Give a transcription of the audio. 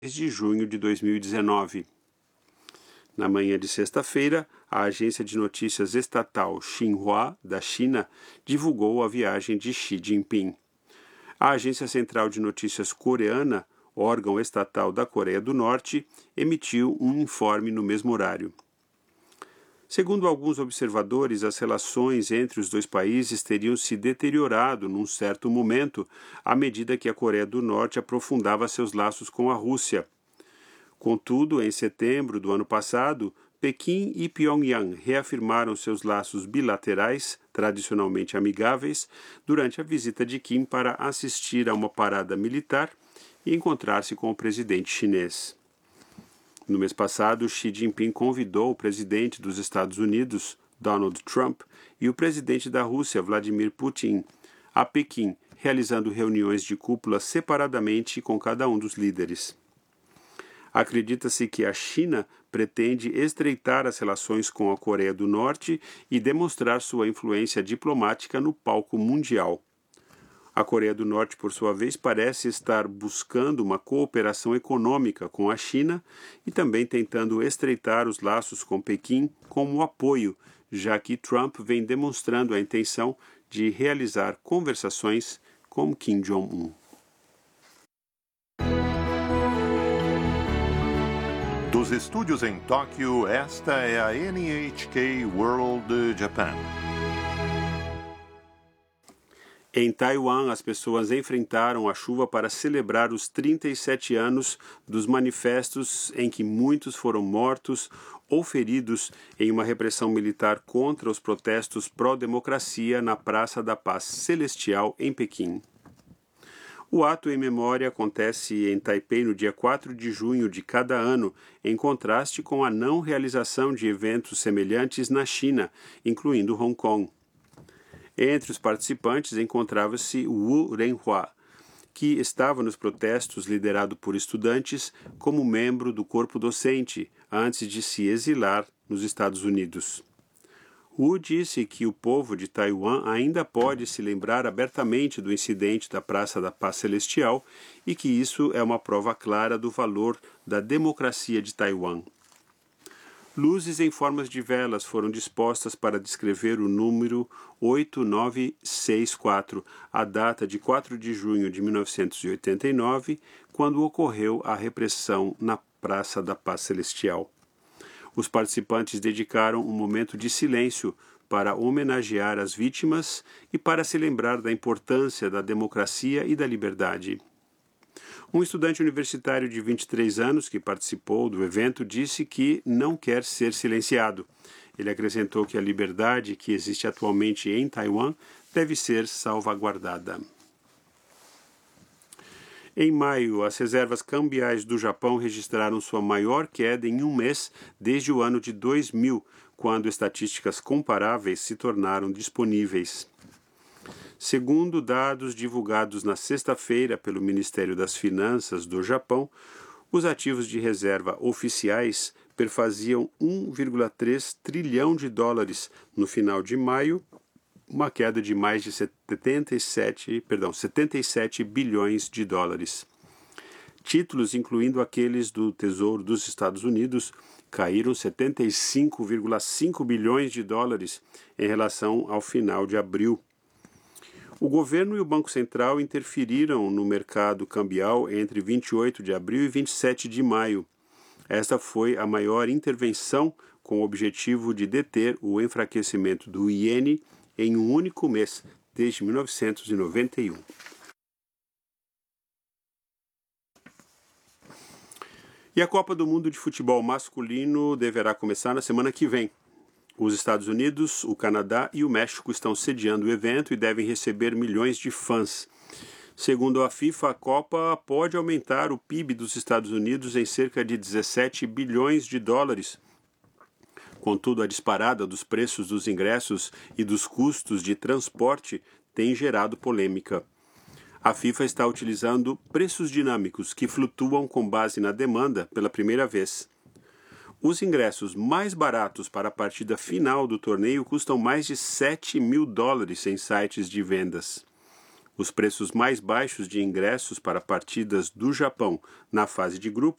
de junho de 2019. Na manhã de sexta-feira, a agência de notícias estatal Xinhua, da China, divulgou a viagem de Xi Jinping. A Agência Central de Notícias Coreana, órgão estatal da Coreia do Norte, emitiu um informe no mesmo horário. Segundo alguns observadores, as relações entre os dois países teriam se deteriorado num certo momento à medida que a Coreia do Norte aprofundava seus laços com a Rússia. Contudo, em setembro do ano passado, Pequim e Pyongyang reafirmaram seus laços bilaterais, tradicionalmente amigáveis, durante a visita de Kim para assistir a uma parada militar e encontrar-se com o presidente chinês. No mês passado, Xi Jinping convidou o presidente dos Estados Unidos, Donald Trump, e o presidente da Rússia, Vladimir Putin, a Pequim, realizando reuniões de cúpula separadamente com cada um dos líderes. Acredita-se que a China pretende estreitar as relações com a Coreia do Norte e demonstrar sua influência diplomática no palco mundial. A Coreia do Norte, por sua vez, parece estar buscando uma cooperação econômica com a China e também tentando estreitar os laços com Pequim como apoio, já que Trump vem demonstrando a intenção de realizar conversações com Kim Jong-un. Dos estúdios em Tóquio, esta é a NHK World Japan. Em Taiwan, as pessoas enfrentaram a chuva para celebrar os 37 anos dos manifestos em que muitos foram mortos ou feridos em uma repressão militar contra os protestos pró-democracia na Praça da Paz Celestial, em Pequim. O ato em memória acontece em Taipei no dia 4 de junho de cada ano, em contraste com a não realização de eventos semelhantes na China, incluindo Hong Kong. Entre os participantes encontrava-se Wu Renhua, que estava nos protestos liderado por estudantes como membro do corpo docente, antes de se exilar nos Estados Unidos. Wu disse que o povo de Taiwan ainda pode se lembrar abertamente do incidente da Praça da Paz Celestial e que isso é uma prova clara do valor da democracia de Taiwan. Luzes em formas de velas foram dispostas para descrever o número 8964, a data de 4 de junho de 1989, quando ocorreu a repressão na Praça da Paz Celestial. Os participantes dedicaram um momento de silêncio para homenagear as vítimas e para se lembrar da importância da democracia e da liberdade. Um estudante universitário de 23 anos que participou do evento disse que não quer ser silenciado. Ele acrescentou que a liberdade que existe atualmente em Taiwan deve ser salvaguardada. Em maio, as reservas cambiais do Japão registraram sua maior queda em um mês desde o ano de 2000, quando estatísticas comparáveis se tornaram disponíveis. Segundo dados divulgados na sexta-feira pelo Ministério das Finanças do Japão, os ativos de reserva oficiais perfaziam 1,3 trilhão de dólares no final de maio, uma queda de mais de 77 bilhões de dólares. Títulos, incluindo aqueles do Tesouro dos Estados Unidos, caíram 75,5 bilhões de dólares em relação ao final de abril. O governo e o Banco Central interferiram no mercado cambial entre 28 de abril e 27 de maio. Esta foi a maior intervenção com o objetivo de deter o enfraquecimento do iene em um único mês, desde 1991. E a Copa do Mundo de Futebol Masculino deverá começar na semana que vem. Os Estados Unidos, o Canadá e o México estão sediando o evento e devem receber milhões de fãs. Segundo a FIFA, a Copa pode aumentar o PIB dos Estados Unidos em cerca de 17 bilhões de dólares. Contudo, a disparada dos preços dos ingressos e dos custos de transporte tem gerado polêmica. A FIFA está utilizando preços dinâmicos que flutuam com base na demanda pela primeira vez. Os ingressos mais baratos para a partida final do torneio custam mais de 7 mil dólares em sites de vendas. Os preços mais baixos de ingressos para partidas do Japão na fase de grupos